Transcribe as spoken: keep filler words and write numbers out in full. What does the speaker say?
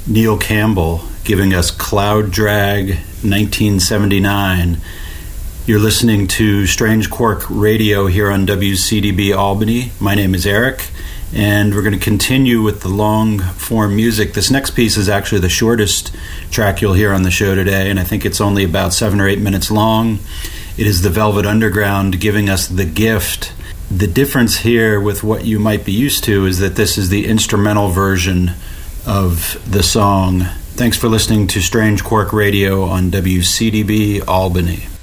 Neil Campbell giving us Cloud Drag nineteen seventy-nine. You're listening to Strange Quark Radio here on W C D B Albany. My name is Eric, and we're going to continue with the long-form music. This next piece is actually the shortest track you'll hear on the show today, and I think it's only about seven or eight minutes long. It is the Velvet Underground giving us The Gift. The difference here with what you might be used to is that this is the instrumental version of the song. Thanks for listening to Strange Quark Radio on W C D B Albany.